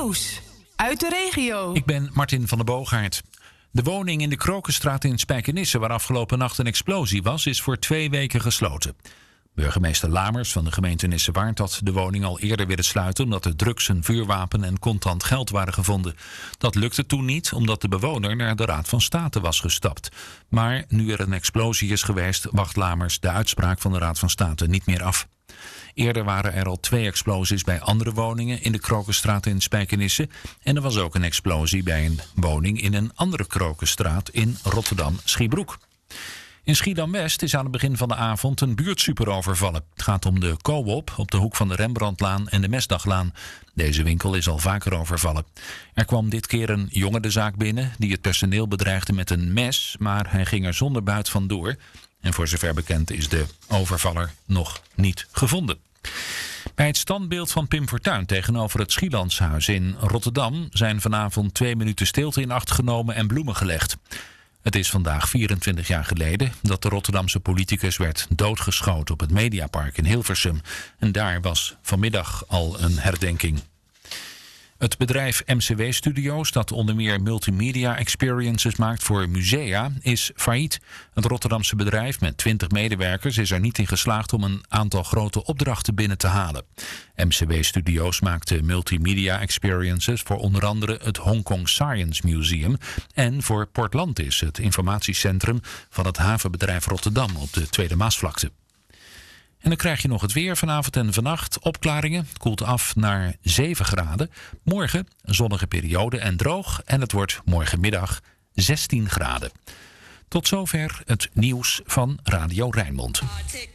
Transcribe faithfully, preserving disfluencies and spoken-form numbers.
Nieuws uit de regio. Ik ben Martin van der Boogaard. De woning in de Krokenstraat in Spijkenisse, waar afgelopen nacht een explosie was, is voor twee weken gesloten. Burgemeester Lamers van de gemeente Nissewaard had de woning al eerder willen sluiten omdat er drugs, een vuurwapen en contant geld waren gevonden. Dat lukte toen niet omdat de bewoner naar de Raad van State was gestapt. Maar nu er een explosie is geweest, wacht Lamers de uitspraak van de Raad van State niet meer af. Eerder waren er al twee explosies bij andere woningen in de Krokenstraat in Spijkenisse. En er was ook een explosie bij een woning in een andere Krokenstraat in Rotterdam-Schiebroek. In Schiedam-West is aan het begin van de avond een buurtsuper overvallen. Het gaat om de Co-op op de hoek van de Rembrandtlaan en de Mesdaglaan. Deze winkel is al vaker overvallen. Er kwam dit keer een jongen de zaak binnen die het personeel bedreigde met een mes, maar hij ging er zonder buit vandoor. En voor zover bekend is de overvaller nog niet gevonden. Bij het standbeeld van Pim Fortuyn tegenover het Schielandshuis in Rotterdam zijn vanavond twee minuten stilte in acht genomen en bloemen gelegd. Het is vandaag vierentwintig jaar geleden dat de Rotterdamse politicus werd doodgeschoten op het Mediapark in Hilversum. En daar was vanmiddag al een herdenking. Het bedrijf M C W Studios, dat onder meer multimedia experiences maakt voor musea, is failliet. Het Rotterdamse bedrijf met twintig medewerkers is er niet in geslaagd om een aantal grote opdrachten binnen te halen. M C W Studios maakte multimedia experiences voor onder andere het Hong Kong Science Museum en voor Portlantis, het informatiecentrum van het havenbedrijf Rotterdam op de Tweede Maasvlakte. En dan krijg je nog het weer vanavond en vannacht. Opklaringen, het koelt af naar zeven graden. Morgen een zonnige periode en droog. En het wordt morgenmiddag zestien graden. Tot zover het nieuws van Radio Rijnmond.